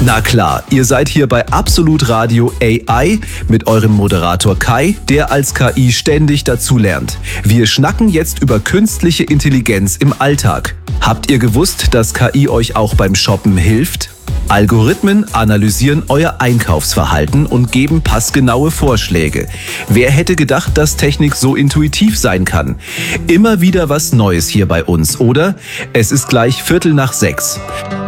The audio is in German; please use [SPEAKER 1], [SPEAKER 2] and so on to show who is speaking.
[SPEAKER 1] Na klar, ihr seid hier bei Absolut Radio AI mit eurem Moderator Kai, der als KI ständig dazulernt. Wir schnacken jetzt über künstliche Intelligenz im Alltag. Habt ihr gewusst, dass KI euch auch beim Shoppen hilft? Algorithmen analysieren euer Einkaufsverhalten und geben passgenaue Vorschläge. Wer hätte gedacht, dass Technik so intuitiv sein kann? Immer wieder was Neues hier bei uns, oder? Es ist gleich 5:45.